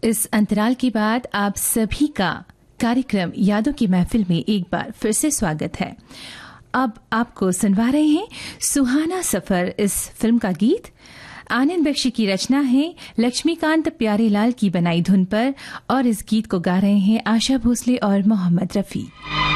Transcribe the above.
इस अंतराल के बाद आप सभी का कार्यक्रम यादों की महफिल में एक बार फिर से स्वागत है। अब आपको सुनवा रहे हैं सुहाना सफर इस फिल्म का गीत। आनंद बख्शी की रचना है, लक्ष्मीकांत प्यारेलाल की बनाई धुन पर, और इस गीत को गा रहे हैं आशा भोसले और मोहम्मद रफी।